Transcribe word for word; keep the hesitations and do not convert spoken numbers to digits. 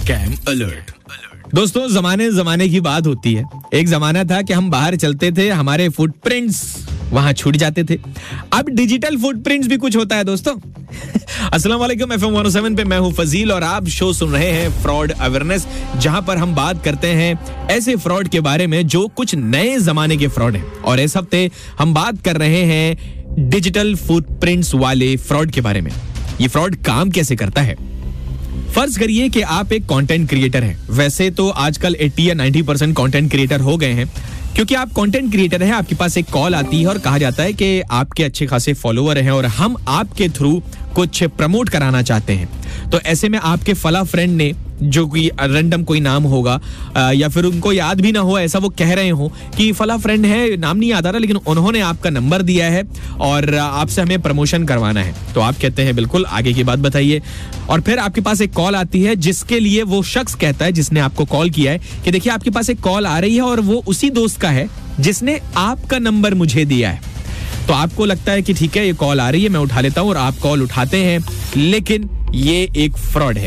Scam alert. दोस्तों, जमाने जमाने की बात होती है। एक जमाना था कि हम बाहर चलते थे, हमारे फुटप्रिंट्स वहां छूट जाते थे। अब डिजिटल फुटप्रिंट्स भी कुछ होता है दोस्तों। अस्सलाम वालेकुम, F M one O seven पे मैं हूं फजील और आप शो सुन रहे हैं फ्रॉड अवेयरनेस, जहां पर हम बात करते हैं ऐसे फ्रॉड के बारे में जो कुछ नए जमाने के फ्रॉड हैं। और इस हफ्ते हम बात कर रहे हैं डिजिटल फुटप्रिंट्स वाले फ्रॉड के बारे में। ये फ्रॉड काम कैसे करता है? फर्ज करिए कि आप एक कंटेंट क्रिएटर हैं। वैसे तो आजकल अस्सी या नब्बे परसेंट कंटेंट क्रिएटर हो गए हैं। क्योंकि आप कंटेंट क्रिएटर हैं, आपके पास एक कॉल आती है और कहा जाता है कि आपके अच्छे खासे फॉलोवर हैं और हम आपके थ्रू कुछ प्रमोट कराना चाहते हैं। तो ऐसे में आपके फला फ्रेंड ने, जो कोई रैंडम कोई नाम होगा या फिर उनको याद भी ना हो, ऐसा वो कह रहे हो कि फला फ्रेंड है, नाम नहीं याद आ रहा, लेकिन उन्होंने आपका नंबर दिया है और आपसे हमें प्रमोशन करवाना है। तो आप कहते हैं बिल्कुल, आगे की बात बताइए। और फिर आपके पास एक कॉल आती है जिसके लिए वो शख्स कहता है, जिसने आपको कॉल किया है, कि देखिए आपके पास एक कॉल आ रही है और वो उसी दोस्त का है जिसने आपका नंबर मुझे दिया है। तो आपको लगता है कि ठीक है, ये कॉल आ रही है, मैं उठा लेता हूं, और आप कॉल उठाते हैं, लेकिन ये एक फ्रॉड है।